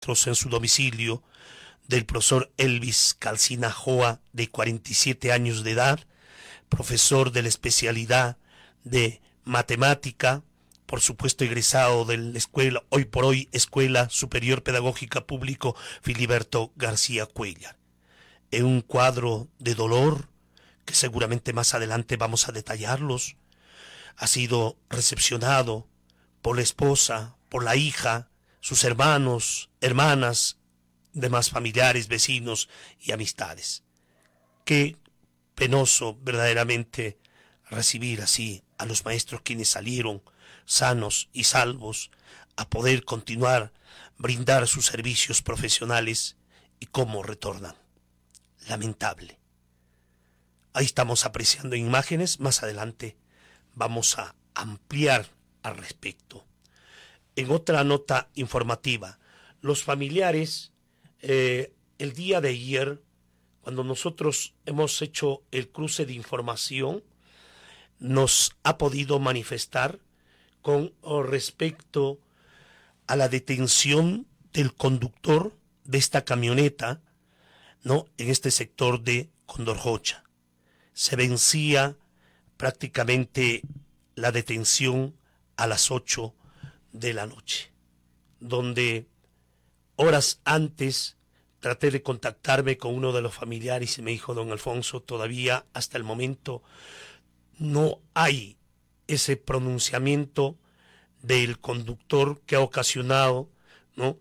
en su domicilio del profesor Elvis Calcina Joa, de 47 años de edad, profesor de la especialidad de matemática, por supuesto egresado de la escuela, hoy por hoy Escuela Superior Pedagógica Público Filiberto García Cuéllar. En un cuadro de dolor, que seguramente más adelante vamos a detallarlos, ha sido recepcionado por la esposa, por la hija, sus hermanos, hermanas, demás familiares, vecinos y amistades. Qué penoso verdaderamente recibir así a los maestros quienes salieron sanos y salvos a poder continuar, brindar sus servicios profesionales, y cómo retornan. Lamentable. Ahí estamos apreciando imágenes, más adelante vamos a ampliar al respecto. En otra nota informativa, los familiares, el día de ayer, cuando nosotros hemos hecho el cruce de información, nos ha podido manifestar con respecto a la detención del conductor de esta camioneta, ¿no?, en este sector de Condorjocha. Se vencía prácticamente la detención a las 8 de la noche, donde horas antes traté de contactarme con uno de los familiares y me dijo: don Alfonso, todavía hasta el momento no hay ese pronunciamiento del conductor que ha ocasionado, ¿no?,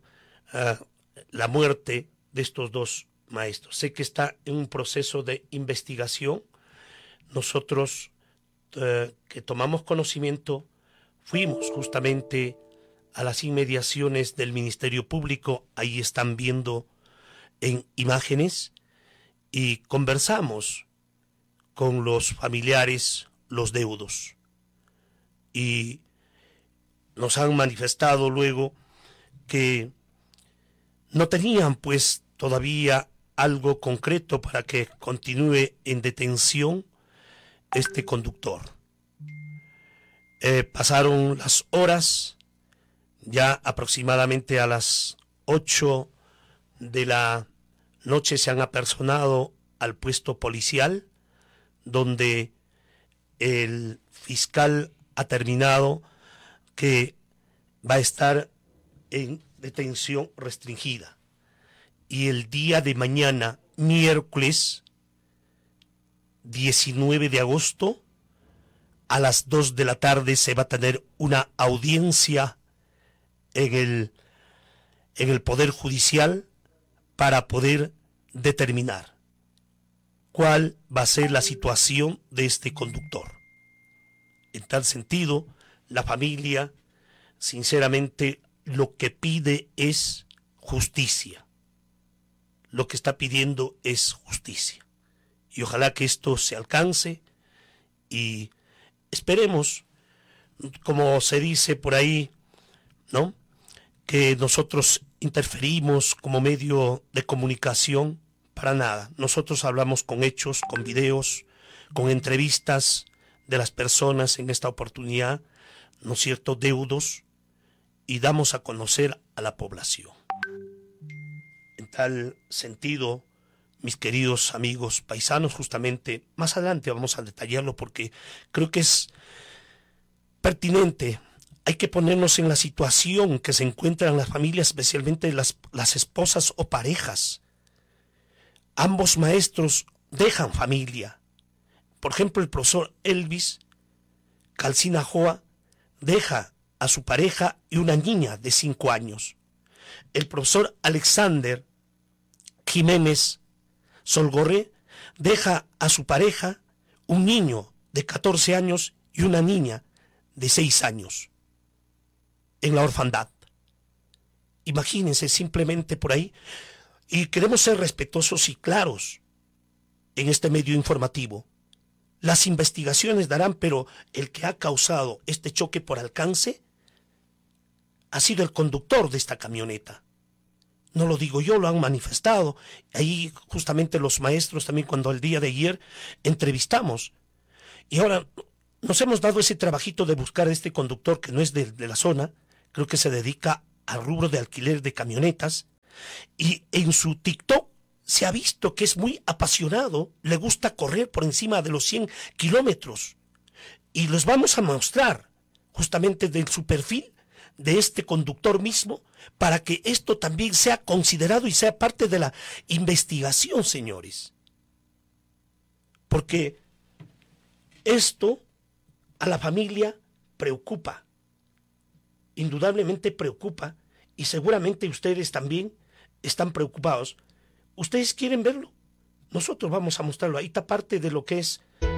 la muerte de estos dos maestros. Sé que está en un proceso de investigación. Nosotros que tomamos conocimiento fuimos justamente a las inmediaciones del Ministerio Público, ahí están viendo en imágenes, y conversamos con los familiares, los deudos, y nos han manifestado luego que no tenían pues todavía algo concreto para que continúe en detención este conductor. Pasaron las horas, ya aproximadamente a las 8 de la noche se han apersonado al puesto policial, donde el fiscal ha determinado que va a estar en detención restringida. Y el día de mañana, miércoles 19 de agosto, a las 2 de la tarde se va a tener una audiencia en el Poder Judicial para poder determinar cuál va a ser la situación de este conductor. En tal sentido, la familia, sinceramente, lo que pide es justicia. Lo que está pidiendo es justicia. Y ojalá que esto se alcance y esperemos, como se dice por ahí, ¿no?, que nosotros interferimos como medio de comunicación, para nada. Nosotros hablamos con hechos, con videos, con entrevistas de las personas en esta oportunidad, ¿no es cierto?, deudos, y damos a conocer a la población. En tal sentido, mis queridos amigos paisanos, justamente más adelante vamos a detallarlo porque creo que es pertinente. Hay que ponernos en la situación que se encuentran las familias, especialmente las esposas o parejas. Ambos maestros dejan familia. Por ejemplo, el profesor Elvis Calcina Joa deja a su pareja y una niña de 5 años. El profesor Alexander Jiménez Solgorre deja a su pareja, un niño de 14 años y una niña de 6 años en la orfandad. Imagínense simplemente por ahí. Y queremos ser respetuosos y claros en este medio informativo. Las investigaciones darán, pero el que ha causado este choque por alcance ha sido el conductor de esta camioneta. No lo digo yo, lo han manifestado. Ahí justamente los maestros también, cuando el día de ayer entrevistamos. Y ahora nos hemos dado ese trabajito de buscar a este conductor que no es de la zona. Creo que se dedica al rubro de alquiler de camionetas, y en su TikTok se ha visto que es muy apasionado, le gusta correr por encima de los 100 kilómetros. Y los vamos a mostrar justamente de su perfil de este conductor mismo, para que esto también sea considerado y sea parte de la investigación, señores. Porque esto a la familia preocupa, indudablemente preocupa, y seguramente ustedes también están preocupados. ¿Ustedes quieren verlo? Nosotros vamos a mostrarlo. Ahí está parte de lo que es